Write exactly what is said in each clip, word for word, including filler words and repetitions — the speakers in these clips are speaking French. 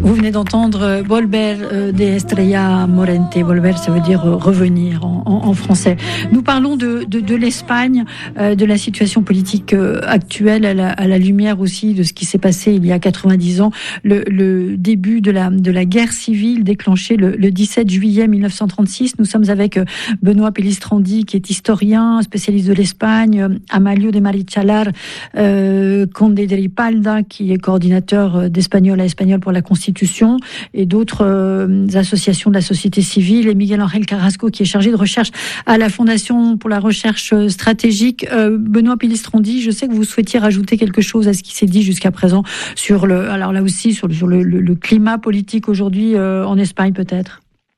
Vous venez d'entendre Volver de Estrella Morente. Volver, ça veut dire revenir en, en, en français. Nous parlons de, de, de l'Espagne, euh, de la situation politique euh, actuelle, à la, à la lumière aussi de ce qui s'est passé il y a quatre-vingt-dix ans, le, le début de la, de la guerre civile déclenchée le, le dix-sept juillet mille neuf cent trente-six. Nous sommes avec Benoît Pellistrandi, qui est historien, spécialiste de l'Espagne, Amalio de Marichalar, euh, Conde de Ripalda, qui est coordinateur d'Espagnol à Espagnol pour la Constitution, et d'autres euh, associations de la société civile, et Miguel Ángel Carrasco, qui est chargé de recherche à la Fondation pour la recherche stratégique. Euh, Benoît Pellistrandi, je sais que vous souhaitiez rajouter quelque chose à ce qui s'est dit jusqu'à présent sur le, alors là aussi sur le, sur le, le, le climat politique aujourd'hui euh, en Espagne peut-être.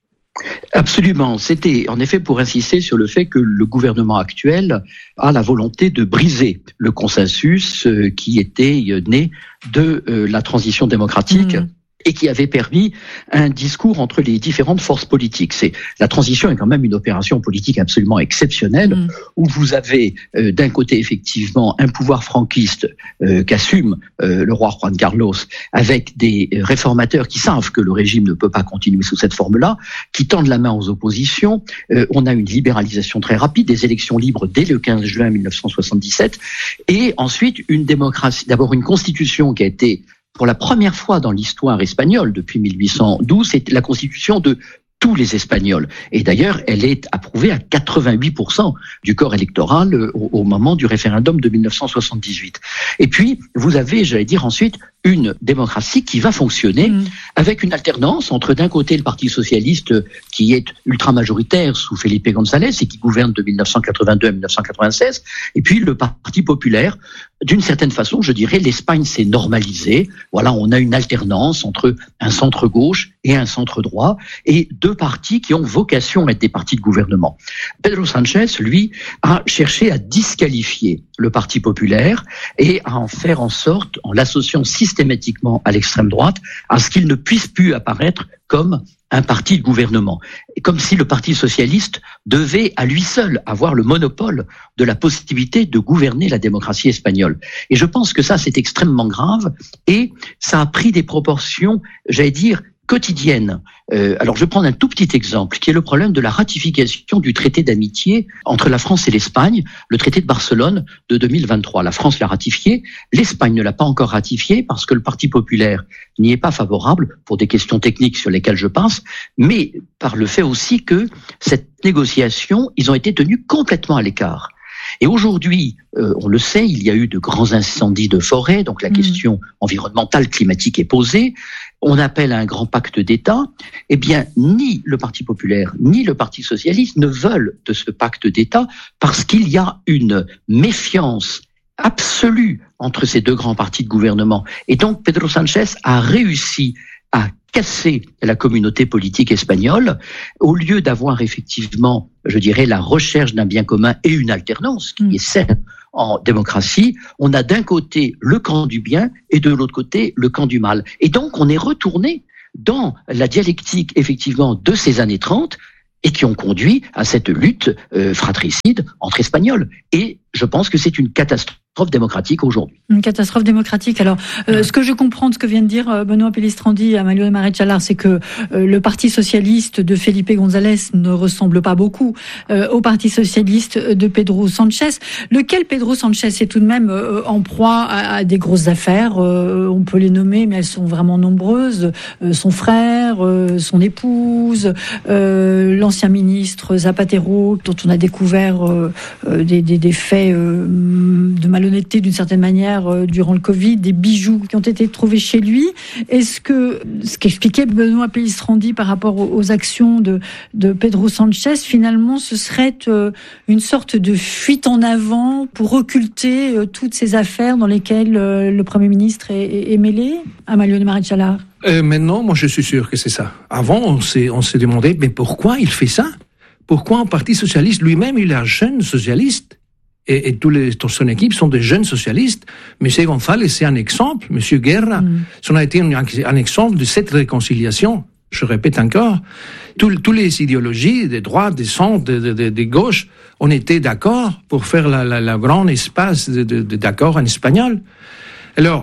Absolument. C'était en effet pour insister sur le fait que le gouvernement actuel a la volonté de briser le consensus euh, qui était euh, né de euh, la transition démocratique. Mmh. Et qui avait permis un discours entre les différentes forces politiques. C'est, la transition est quand même une opération politique absolument exceptionnelle, mmh. où vous avez euh, d'un côté effectivement un pouvoir franquiste euh, qu'assume euh, le roi Juan Carlos, avec des réformateurs qui savent que le régime ne peut pas continuer sous cette forme-là, qui tendent la main aux oppositions. Euh, on a une libéralisation très rapide, des élections libres dès le quinze juin mille neuf cent soixante-dix-sept, et ensuite une démocratie, d'abord une constitution qui a été pour la première fois dans l'histoire espagnole, depuis mille huit cent douze, c'est la constitution de tous les Espagnols. Et d'ailleurs, elle est approuvée à quatre-vingt-huit pour cent du corps électoral au, au moment du référendum de mille neuf cent soixante-dix-huit. Et puis, vous avez, j'allais dire ensuite, une démocratie qui va fonctionner mmh. avec une alternance entre d'un côté le Parti socialiste qui est ultra-majoritaire sous Felipe González et qui gouverne de mille neuf cent quatre-vingt-deux à mille neuf cent quatre-vingt-seize, et puis le Parti populaire. D'une certaine façon, je dirais, l'Espagne s'est normalisée. Voilà, on a une alternance entre un centre-gauche et un centre-droit, et deux partis qui ont vocation à être des partis de gouvernement. Pedro Sánchez, lui, a cherché à disqualifier le Parti populaire et à en faire en sorte, en l'associant systématiquement à l'extrême droite, à ce qu'il ne puisse plus apparaître comme un parti de gouvernement. Et comme si le Parti socialiste devait à lui seul avoir le monopole de la possibilité de gouverner la démocratie espagnole. Et je pense que ça, c'est extrêmement grave, et ça a pris des proportions, j'allais dire, quotidienne. Euh, alors, je vais prendre un tout petit exemple, qui est le problème de la ratification du traité d'amitié entre la France et l'Espagne, le traité de Barcelone de deux mille vingt-trois. La France l'a ratifié, l'Espagne ne l'a pas encore ratifié parce que le Parti populaire n'y est pas favorable pour des questions techniques sur lesquelles je passe, mais par le fait aussi que cette négociation, ils ont été tenus complètement à l'écart. Et aujourd'hui, euh, on le sait, il y a eu de grands incendies de forêt, donc la mmh. question environnementale, climatique est posée. On appelle à un grand pacte d'État. Eh bien, ni le Parti populaire, ni le Parti socialiste ne veulent de ce pacte d'État parce qu'il y a une méfiance absolue entre ces deux grands partis de gouvernement. Et donc, Pedro Sánchez a réussi à casser la communauté politique espagnole, au lieu d'avoir effectivement, je dirais, la recherche d'un bien commun et une alternance qui mmh. est saine en démocratie. On a d'un côté le camp du bien et de l'autre côté le camp du mal. Et donc, on est retourné dans la dialectique, effectivement, de ces années trente et qui ont conduit à cette lutte euh, fratricide entre Espagnols. Et je pense que c'est une catastrophe démocratique aujourd'hui. Une catastrophe démocratique. Alors, euh, ce que je comprends de ce que vient de dire euh, Benoît Pellistrandi et Amalio de Marichalar, c'est que euh, le Parti socialiste de Felipe González ne ressemble pas beaucoup euh, au Parti socialiste de Pedro Sánchez, lequel Pedro Sánchez est tout de même euh, en proie à, à des grosses affaires. Euh, on peut les nommer, mais elles sont vraiment nombreuses. Euh, son frère, euh, son épouse, euh, l'ancien ministre Zapatero, dont on a découvert euh, euh, des, des, des faits euh, de malhonnêteté d'une certaine manière euh, durant le Covid, des bijoux qui ont été trouvés chez lui. Est-ce que ce qu'expliquait Benoît Pellistrandi par rapport aux, aux actions de, de Pedro Sánchez, finalement, ce serait euh, une sorte de fuite en avant pour occulter euh, toutes ces affaires dans lesquelles euh, le Premier ministre est, est, est mêlé? Amalio de Marichalar. Euh, maintenant, moi je suis sûr que c'est ça. Avant, on s'est, on s'est demandé, mais pourquoi il fait ça? Pourquoi un Parti socialiste, lui-même, il est un jeune socialiste? Et, et tous les, toute son équipe sont des jeunes socialistes. Monsieur González, c'est un exemple. Monsieur Guerra, mm. ça a été un, un exemple de cette réconciliation. Je répète encore, toutes les idéologies, des droites, des centres, des de, de gauches, on était d'accord pour faire la, la, la grande espace de, de, de, d'accord en espagnol. Alors,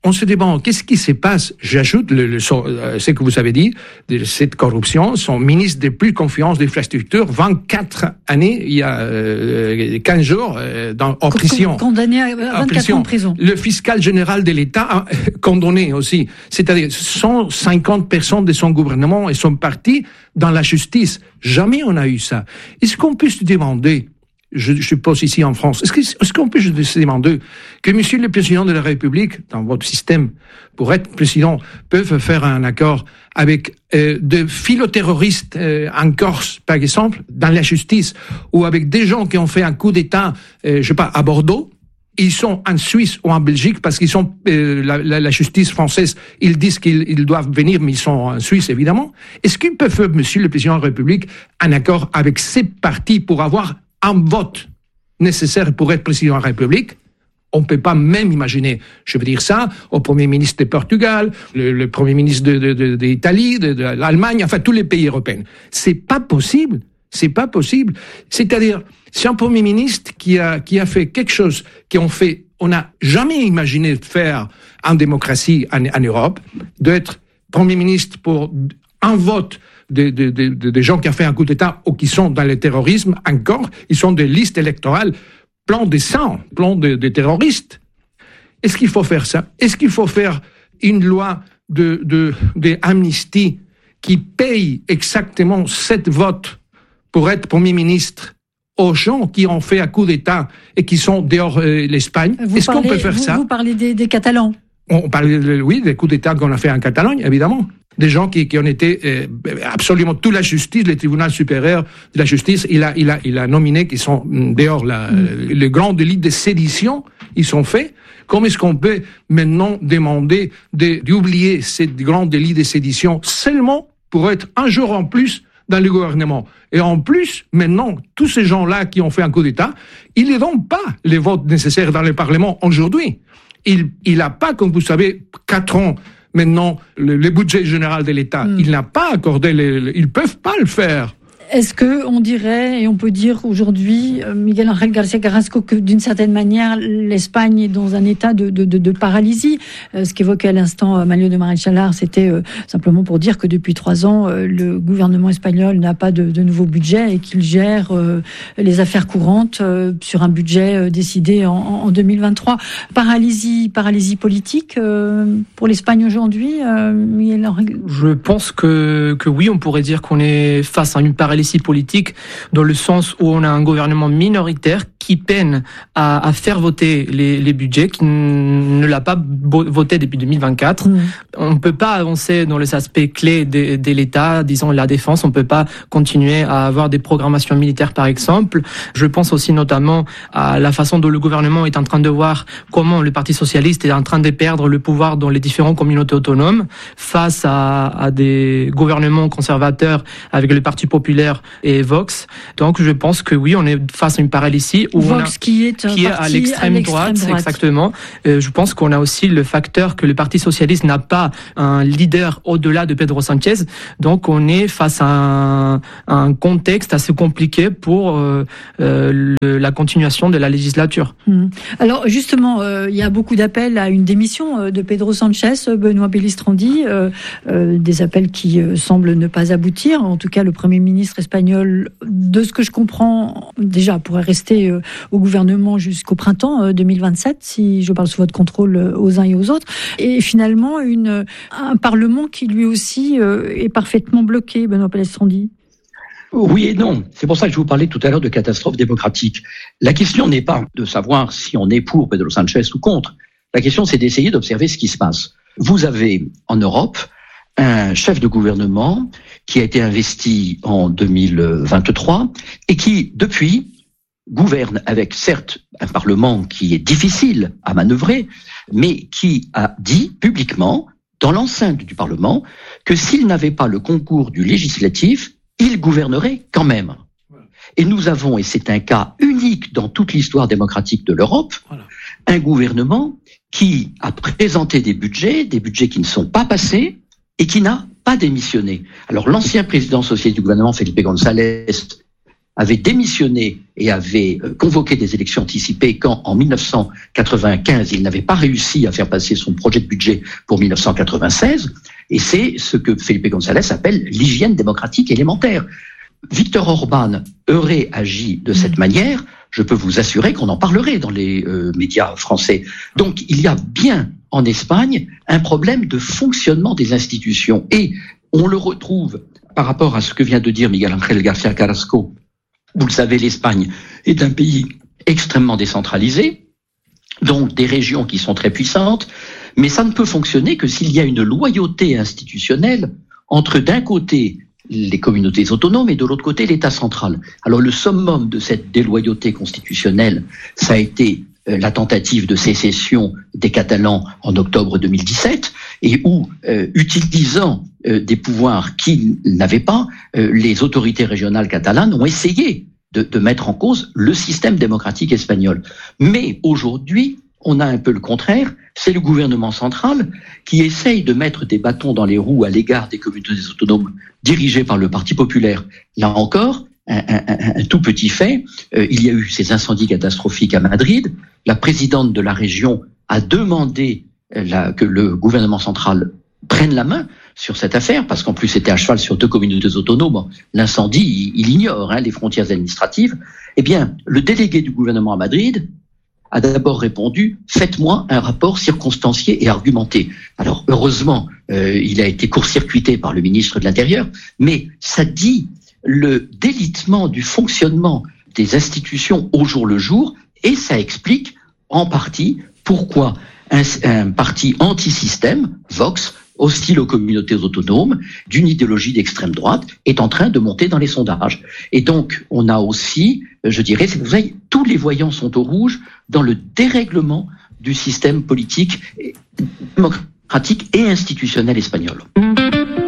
on se demande qu'est-ce qui se passe. J'ajoute le, le, ce que vous avez dit, de cette corruption. Son ministre de plus confiance d'infrastructure, vingt-quatre années, il y a euh, quinze jours, euh, dans, en prison. Condamné à vingt-quatre ans en prison. Le fiscal général de l'État, condamné aussi. C'est-à-dire cent cinquante personnes de son gouvernement et son parti dans la justice. Jamais on a eu ça. Est-ce qu'on peut se demander, Je, je pose ici en France. Est-ce, que, est-ce qu'on peut se demander que Monsieur le Président de la République, dans votre système, pour être président, peuvent faire un accord avec euh, des philoterroristes euh, en Corse, par exemple, dans la justice, ou avec des gens qui ont fait un coup d'État, euh, je sais pas, à Bordeaux. Ils sont en Suisse ou en Belgique parce qu'ils sont euh, la, la, la justice française. Ils disent qu'ils ils doivent venir, mais ils sont en Suisse évidemment. Est-ce qu'ils peuvent faire, Monsieur le Président de la République, un accord avec ces partis pour avoir un vote nécessaire pour être président de la République? On ne peut pas même imaginer, je veux dire ça, au Premier ministre de Portugal, le, le Premier ministre de, de, de, d'Italie, de, de l'Allemagne, enfin tous les pays européens. C'est pas possible. C'est pas possible. C'est-à-dire, c'est un Premier ministre qui a, qui a fait quelque chose qu'on fait, on n'a jamais imaginé de faire en démocratie en, en Europe, d'être Premier ministre pour un vote des de, de, de, de gens qui ont fait un coup d'État ou qui sont dans le terrorisme encore. Ils sont des listes électorales plein de sang, plein de, de terroristes. Est-ce qu'il faut faire ça? Est-ce qu'il faut faire une loi de, de, de amnistie qui paye exactement sept votes pour être Premier ministre aux gens qui ont fait un coup d'État et qui sont dehors euh, l'Espagne? Vous Est-ce parlez, qu'on peut faire vous, ça? Vous parlez des, des Catalans. On parle, oui, des coups d'État qu'on a fait en Catalogne, évidemment. Des gens qui, qui ont été euh, absolument toute la justice, le tribunal supérieur de la justice, il a, il a, il a nominé qui sont dehors la, mm. le grand délit de sédition, ils sont faits. Comment est-ce qu'on peut maintenant demander de, d'oublier ces grands délits de sédition seulement pour être un jour en plus dans le gouvernement? Et en plus, maintenant, tous ces gens-là qui ont fait un coup d'État, ils ne donnent pas les votes nécessaires dans le Parlement aujourd'hui. Il, il n'a pas, comme vous savez, quatre ans maintenant, le, le budget général de l'État. Mm. Il n'a pas accordé, les, les, ils ne peuvent pas le faire. Est-ce que on dirait, et on peut dire aujourd'hui, Miguel Ángel García Carrasco, que d'une certaine manière, l'Espagne est dans un état de, de, de, de paralysie? euh, Ce qu'évoquait à l'instant euh, Manuel de Maréchal, c'était euh, simplement pour dire que depuis trois ans, euh, le gouvernement espagnol n'a pas de, de nouveau budget et qu'il gère euh, les affaires courantes euh, sur un budget euh, décidé en, en deux mille vingt-trois. Paralysie, paralysie politique euh, pour l'Espagne aujourd'hui, euh, Miguel Ángel? Je pense que, que oui, on pourrait dire qu'on est face à une paralysie politique, dans le sens où on a un gouvernement minoritaire qui peine à, à faire voter les, les budgets, qui ne l'a pas voté depuis deux mille vingt-quatre. Mmh. On ne peut pas avancer dans les aspects clés de, de l'État, disons la défense. On ne peut pas continuer à avoir des programmations militaires, par exemple. Je pense aussi notamment à la façon dont le gouvernement est en train de voir comment le Parti socialiste est en train de perdre le pouvoir dans les différentes communautés autonomes face à, à des gouvernements conservateurs avec le Parti populaire et Vox. Donc je pense que oui, on est face à une paralysie où Vox on a, qui est, qui est à, l'extrême à l'extrême droite, droite. Exactement. Euh, je pense qu'on a aussi le facteur que le Parti socialiste n'a pas un leader au-delà de Pedro Sánchez. Donc on est face à un, un contexte assez compliqué pour euh, euh, le, la continuation de la législature. Mmh. Alors justement, euh, il y a beaucoup d'appels à une démission euh, de Pedro Sánchez, Benoît Pellistrandi, euh, euh, des appels qui euh, semblent ne pas aboutir. En tout cas, le Premier ministre espagnol, de ce que je comprends, déjà pourrait rester euh, au gouvernement jusqu'au printemps euh, deux mille vingt-sept, si je parle sous votre contrôle euh, aux uns et aux autres. Et finalement, une, un Parlement qui lui aussi euh, est parfaitement bloqué, Benoît Pellistrandi. Oui et non. C'est pour ça que je vous parlais tout à l'heure de catastrophe démocratique. La question n'est pas de savoir si on est pour Pedro Sánchez ou contre. La question, c'est d'essayer d'observer ce qui se passe. Vous avez en Europe un chef de gouvernement qui a été investi en deux mille vingt-trois et qui, depuis, gouverne avec, certes, un Parlement qui est difficile à manœuvrer, mais qui a dit publiquement, dans l'enceinte du Parlement, que s'il n'avait pas le concours du législatif, il gouvernerait quand même. Et nous avons, et c'est un cas unique dans toute l'histoire démocratique de l'Europe, voilà, un gouvernement qui a présenté des budgets, des budgets qui ne sont pas passés, et qui n'a pas démissionné. Alors l'ancien président socialiste du gouvernement, Felipe González, avait démissionné et avait convoqué des élections anticipées quand, en mille neuf cent quatre-vingt-quinze, il n'avait pas réussi à faire passer son projet de budget pour mille neuf cent quatre-vingt-seize. Et c'est ce que Felipe González appelle l'hygiène démocratique élémentaire. Victor Orban aurait agi de cette manière, je peux vous assurer qu'on en parlerait dans les euh, médias français. Donc il y a bien en Espagne un problème de fonctionnement des institutions. Et on le retrouve par rapport à ce que vient de dire Miguel Ángel García Carrasco. Vous le savez, l'Espagne est un pays extrêmement décentralisé, donc des régions qui sont très puissantes, mais ça ne peut fonctionner que s'il y a une loyauté institutionnelle entre d'un côté les communautés autonomes et de l'autre côté l'État central. Alors le summum de cette déloyauté constitutionnelle, ça a été la tentative de sécession des Catalans en octobre deux mille dix-sept, et où, euh, utilisant euh, des pouvoirs qu'ils n'avaient pas, euh, les autorités régionales catalanes ont essayé de, de mettre en cause le système démocratique espagnol. Mais aujourd'hui, on a un peu le contraire, c'est le gouvernement central qui essaye de mettre des bâtons dans les roues à l'égard des communautés autonomes dirigées par le Parti populaire. Là encore, un, un, un tout petit fait, euh, il y a eu ces incendies catastrophiques à Madrid, la présidente de la région a demandé euh, la, que le gouvernement central prenne la main sur cette affaire, parce qu'en plus c'était à cheval sur deux communautés autonomes, l'incendie, il, il ignore hein, les frontières administratives. Eh bien, le délégué du gouvernement à Madrid a d'abord répondu « Faites-moi un rapport circonstancié et argumenté ». Alors, heureusement, euh, il a été court-circuité par le ministre de l'Intérieur, mais ça dit le délitement du fonctionnement des institutions au jour le jour, et ça explique en partie pourquoi un, un parti anti-système, Vox, hostile aux communautés autonomes, d'une idéologie d'extrême droite, est en train de monter dans les sondages. Et donc, on a aussi, je dirais, c'est que vous voyez, tous les voyants sont au rouge dans le dérèglement du système politique, démocratique et institutionnel espagnol.